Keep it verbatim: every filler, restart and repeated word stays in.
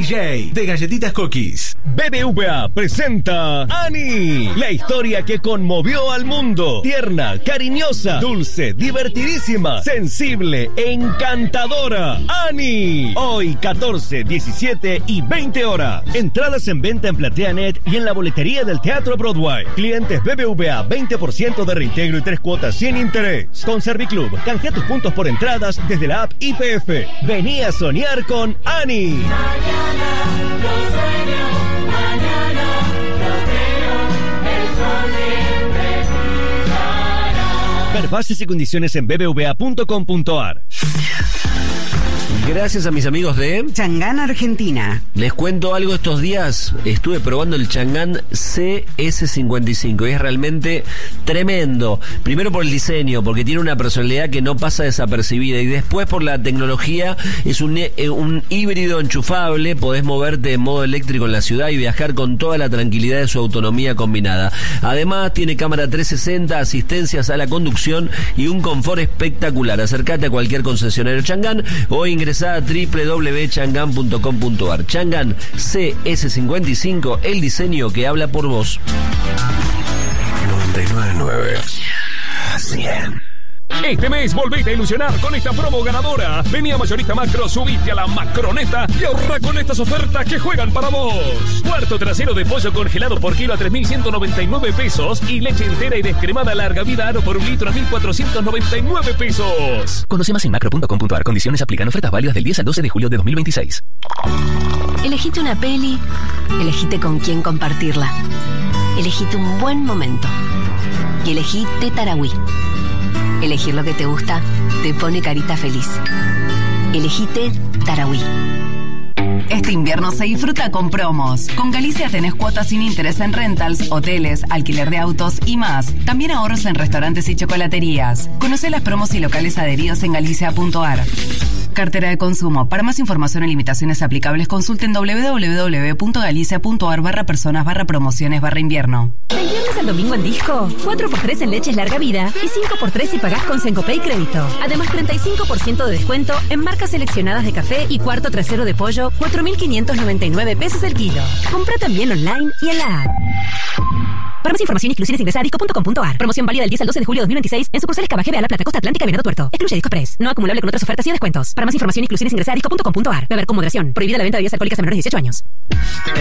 J de Galletitas Cookies. B B V A presenta Annie, la historia que conmovió al mundo. Tierna, cariñosa, dulce, divertidísima, sensible, encantadora. Annie, hoy catorce, diecisiete y veinte horas. Entradas en venta en PlateaNet y en la boletería del Teatro Broadway. Clientes B B V A, veinte por ciento de reintegro y tres cuotas sin interés. Con Serviclub, canjea tus puntos por entradas desde la app Y P F. Vení a soñar con Annie. Mañana lo sueño, mañana lo creo, el sol siempre brillará. Ver bases y condiciones en b b v a punto com punto a r. Gracias a mis amigos de Chang'an, Argentina. Les cuento algo estos días. Estuve probando el Chang'an C S cincuenta y cinco y es realmente tremendo. Primero por el diseño, porque tiene una personalidad que no pasa desapercibida, y después por la tecnología. Es un, un híbrido enchufable. Podés moverte en modo eléctrico en la ciudad y viajar con toda la tranquilidad de su autonomía combinada. Además tiene cámara trescientos sesenta, asistencias a la conducción y un confort espectacular. Acércate a cualquier concesionario Chang'an o ingresa a doble u doble u doble u punto chang'an punto com punto a r. Chang'an C S cincuenta y cinco, el diseño que habla por vos. noventa y nueve punto nueve. cien. Este mes volvete a ilusionar con esta promo ganadora. Vení a Mayorista Macro, subite a la Macroneta y ahorra con estas ofertas que juegan para vos. Cuarto trasero de pollo congelado por kilo a tres mil ciento noventa y nueve pesos y leche entera y descremada larga vida Aro por un litro a mil cuatrocientos noventa y nueve pesos. Conoce más en macro punto com punto a r. Condiciones aplican. Ofertas válidas del diez al doce de julio de dos mil veintiséis. Elegite una peli, elegite con quién compartirla. Elegite un buen momento. Y elegí Tetarawí. Elegir lo que te gusta te pone carita feliz. Elegite Tarahui. Este invierno se disfruta con promos. Con Galicia tenés cuotas sin interés en rentals, hoteles, alquiler de autos y más. También ahorros en restaurantes y chocolaterías. Conoce las promos y locales adheridos en galicia punto a r. Cartera de consumo. Para más información y limitaciones aplicables, consulten doble u doble u doble u punto galicia punto a r barra personas barra promociones barra invierno. Del viernes al domingo en Disco, cuatro por tres en leches larga vida y cinco por tres si pagás con Sencopay Crédito. Además, treinta y cinco por ciento de descuento en marcas seleccionadas de café y cuarto trasero de pollo, cuatro mil quinientos noventa y nueve pesos el kilo. Compra también online y en la app. Para más información y exclusiones ingresa a disco punto com punto a r. Promoción válida del diez al doce de julio de dos mil veintiséis en sucursales Cava, G B A, La Plata, Costa Atlántica y Venado Tuerto. Excluye Disco Press. No acumulable con otras ofertas y descuentos. Para más información y exclusiones ingresa a disco punto com punto a r. Beber con moderación. Prohibida la venta de bebidas alcohólicas a menores de dieciocho años.